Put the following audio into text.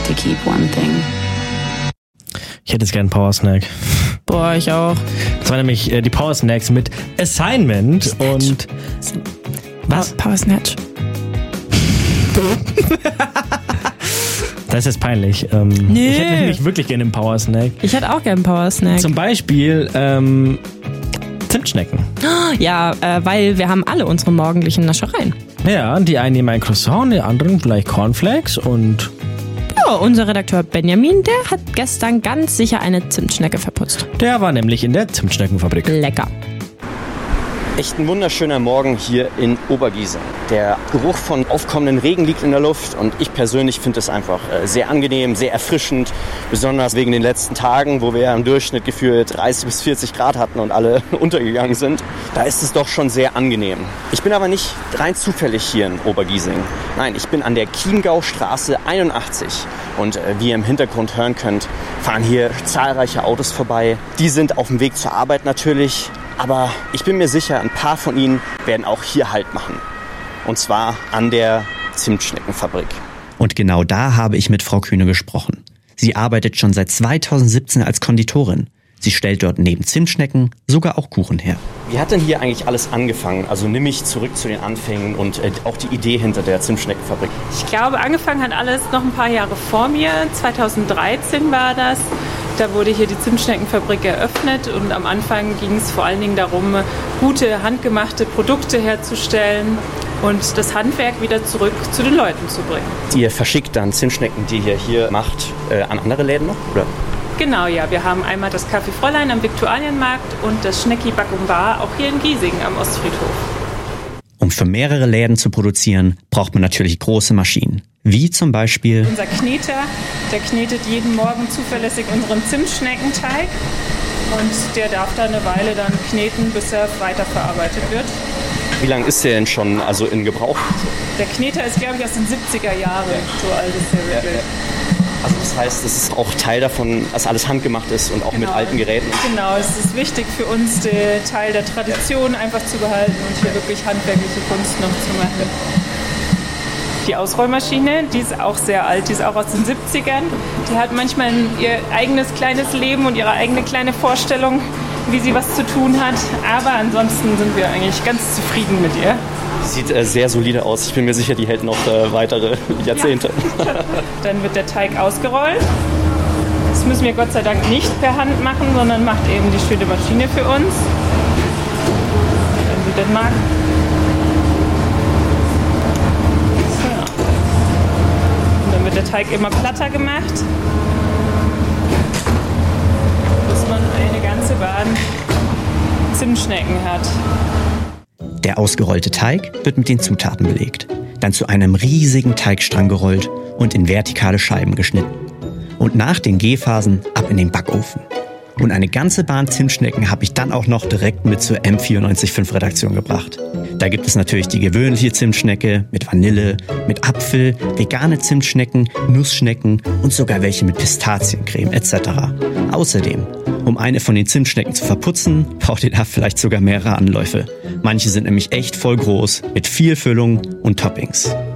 to keep one thing. Ich hätte jetzt gerne einen Power Snack. Boah, ich auch. Das waren nämlich die Power Snacks mit Assignment Snatch. Und... Was? Power Snatch. Das ist jetzt peinlich. Nee. Ich hätte nämlich wirklich gerne einen Power Snack. Ich hätte auch gerne einen Power Snack. Zum Beispiel Zimtschnecken. Ja, weil wir haben alle unsere morgendlichen Naschereien. Ja, die einen nehmen ein Croissant, die anderen vielleicht Cornflakes und... Ja, unser Redakteur Benjamin, der hat gestern ganz sicher eine Zimtschnecke verputzt. Der war nämlich in der Zimtschneckenfabrik. Lecker. Echt ein wunderschöner Morgen hier in Obergiesing. Der Geruch von aufkommenden Regen liegt in der Luft und ich persönlich finde es einfach sehr angenehm, sehr erfrischend. Besonders wegen den letzten Tagen, wo wir ja im Durchschnitt gefühlt 30 bis 40 Grad hatten und alle untergegangen sind. Da ist es doch schon sehr angenehm. Ich bin aber nicht rein zufällig hier in Obergiesing. Nein, ich bin an der Chiemgaustraße 81. Und wie ihr im Hintergrund hören könnt, fahren hier zahlreiche Autos vorbei. Die sind auf dem Weg zur Arbeit natürlich. Aber ich bin mir sicher, ein paar von ihnen werden auch hier Halt machen. Und zwar an der Zimtschneckenfabrik. Und genau da habe ich mit Frau Kühne gesprochen. Sie arbeitet schon seit 2017 als Konditorin. Sie stellt dort neben Zimtschnecken sogar auch Kuchen her. Wie hat denn hier eigentlich alles angefangen? Also nimm mich zurück zu den Anfängen und auch die Idee hinter der Zimtschneckenfabrik. Ich glaube, angefangen hat alles noch ein paar Jahre vor mir. 2013 war das. Da wurde hier die Zimtschneckenfabrik eröffnet und am Anfang ging es vor allen Dingen darum, gute, handgemachte Produkte herzustellen und das Handwerk wieder zurück zu den Leuten zu bringen. Ihr verschickt dann Zimtschnecken, die ihr hier macht, an andere Läden noch, oder? Genau, ja. Wir haben einmal das Café Fräulein am Viktualienmarkt und das Schnecki Back und Bar auch hier in Giesing am Ostfriedhof. Um für mehrere Läden zu produzieren, braucht man natürlich große Maschinen. Wie zum Beispiel Unser Kneter, der knetet jeden Morgen zuverlässig unseren Zimtschneckenteig und der darf da eine Weile dann kneten, bis er weiterverarbeitet wird. Wie lange ist der denn schon in Gebrauch? Der Kneter ist, glaube ich, aus den 70er Jahren. So alt ist der wirklich. Also das heißt, es ist auch Teil davon, dass alles handgemacht ist und auch mit alten Geräten. Genau, es ist wichtig für uns, den Teil der Tradition einfach zu behalten und hier wirklich handwerkliche Kunst noch zu machen. Die Ausrollmaschine, die ist auch sehr alt, die ist auch aus den 70ern. Die hat manchmal ihr eigenes kleines Leben und ihre eigene kleine Vorstellung, wie sie was zu tun hat. Aber ansonsten sind wir eigentlich ganz zufrieden mit ihr. Sieht sehr solide aus. Ich bin mir sicher, die hält noch weitere Jahrzehnte. Ja. Dann wird der Teig ausgerollt. Das müssen wir Gott sei Dank nicht per Hand machen, sondern macht eben die schöne Maschine für uns. Wenn sie das mag. So. Und dann wird der Teig immer platter gemacht, bis man eine ganze Bahn Zimtschnecken hat. der ausgerollte Teig wird mit den Zutaten belegt, dann zu einem riesigen Teigstrang gerollt und in vertikale Scheiben geschnitten. Und nach den Gehphasen ab in den Backofen. Und eine ganze Bahn Zimtschnecken habe ich dann auch noch direkt mit zur M94.5 Redaktion gebracht. Da gibt es natürlich die gewöhnliche Zimtschnecke mit Vanille, mit Apfel, vegane Zimtschnecken, Nussschnecken und sogar welche mit Pistaziencreme etc. Außerdem, um eine von den Zimtschnecken zu verputzen, braucht ihr da vielleicht sogar mehrere Anläufe. Manche sind nämlich echt voll groß, mit viel Füllung und Toppings.